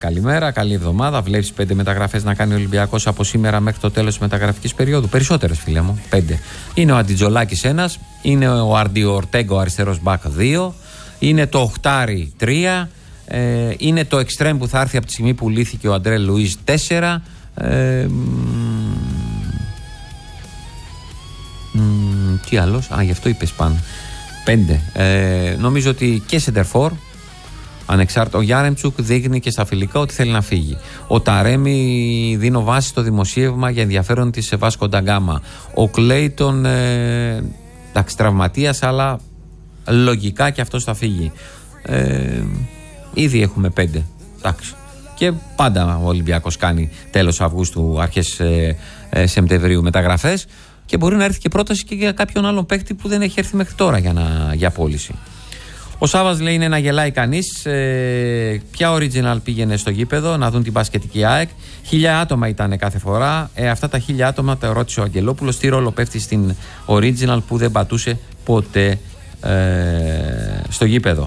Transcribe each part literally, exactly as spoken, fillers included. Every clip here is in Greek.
Καλημέρα, καλή εβδομάδα. Βλέπεις πέντε μεταγραφές να κάνει ο Ολυμπιακός από σήμερα μέχρι το τέλος της μεταγραφικής περίοδου? Περισσότερες, φίλε μου. Πέντε. Είναι ο Αντιτζολάκης ένας, είναι ο Αρντιο Ορτέγκο αριστερός μπακ δύο, είναι το Οχτάρι τρία, ε, είναι το Εξτρέμ που θα έρθει από τη στιγμή που λύθηκε ο Αντρέ Λουίς τέσσερα. Ε, μ, τι άλλος? Α, γι' αυτό είπες πάνω. Πέντε. Ε, νομίζω ότι και σεντερφόρ. Ανεξάρτητα, ο Γιάρεμτσουκ δείχνει και στα φιλικά ότι θέλει να φύγει. Ο Ταρέμι δίνω βάση στο δημοσίευμα για ενδιαφέρον της Βάσκο ντα Γκάμα. Ο Κλέιτον, ε, εντάξει, τραυματίας, αλλά λογικά και αυτός θα φύγει. Ε, ήδη έχουμε πέντε. Εντάξει. Και πάντα ο Ολυμπιακός κάνει τέλος Αυγούστου, αρχές ε, ε, Σεπτεμβρίου μεταγραφές. Και μπορεί να έρθει και πρόταση και για κάποιον άλλον παίκτη που δεν έχει έρθει μέχρι τώρα για, να, για πώληση. Ο Σάββας λέει είναι να γελάει κανείς. Ε, ποια original πήγαινε στο γήπεδο να δουν την μπασκετική ΑΕΚ? Χίλια άτομα ήταν κάθε φορά. Ε, αυτά τα χίλια άτομα τα ρώτησε ο Αγγελόπουλος. Τι ρόλο πέφτει στην original που δεν πατούσε ποτέ ε, στο γήπεδο?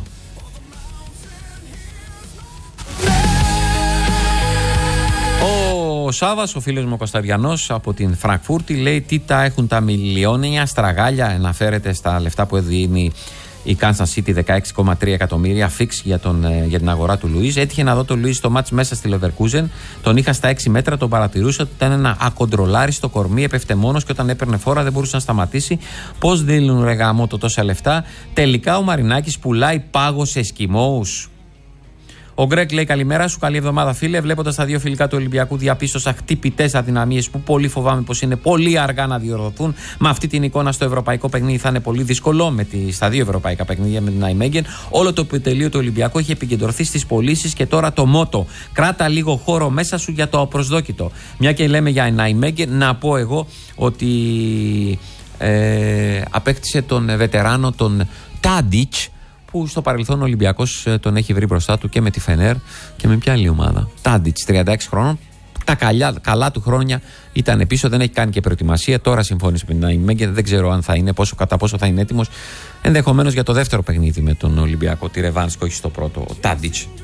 Ο Σάββας, ο φίλος μου ο Κωνσταντιανός από την Φραγκφούρτη, λέει τι τα έχουν τα μιλιόνια στραγάλια. Αναφέρεται στα λεφτά που δίνει η Kansas City, δεκαέξι κόμμα τρία εκατομμύρια φίξ για, τον, για την αγορά του Λουίς. Έτυχε να δω τον Λουίς στο μάτς μέσα στη Leverkusen. Τον είχα στα έξι μέτρα, τον παρατηρούσα ότι ήταν ένα ακοντρολάριστο κορμί, έπεφτε μόνος και όταν έπαιρνε φόρα δεν μπορούσε να σταματήσει. Πώς δίνουν ρε γαμό το τόσα λεφτά? Τελικά ο Μαρινάκης πουλάει πάγο σε Εσκιμώους. Ο Γκρέκ λέει καλημέρα σου, καλή εβδομάδα φίλε. Βλέποντας τα δύο φιλικά του Ολυμπιακού, διαπίστωσα χτυπητές αδυναμίες που πολύ φοβάμαι πως είναι πολύ αργά να διορθωθούν. Με αυτή την εικόνα στο ευρωπαϊκό παιχνίδι θα είναι πολύ δύσκολο. Με τη, στα δύο ευρωπαϊκά παιχνίδια με την Νάιμέγεν. Όλο το επιτελείο του Ολυμπιακού έχει επικεντρωθεί στις πωλήσεις και τώρα το μότο. Κράτα λίγο χώρο μέσα σου για το απροσδόκητο. Μια και λέμε για Νάιμέγεν, να πω εγώ ότι ε, απέκτησε τον βετεράνο τον Τάντιτς, που στο παρελθόν ο Ολυμπιακός τον έχει βρει μπροστά του και με τη Φενέρ και με ποια άλλη ομάδα. Τάντιτς, τριάντα έξι χρόνων. Τα καλιά, καλά του χρόνια ήταν πίσω, δεν έχει κάνει και προετοιμασία. Τώρα συμφώνησε με την Νάιμέγεν. Δεν ξέρω αν θα είναι, πόσο, κατά πόσο θα είναι έτοιμος. Ενδεχομένως για το δεύτερο παιχνίδι με τον Ολυμπιακό, τη ρεβάνς και όχι στο πρώτο. Ο Τάντιτς.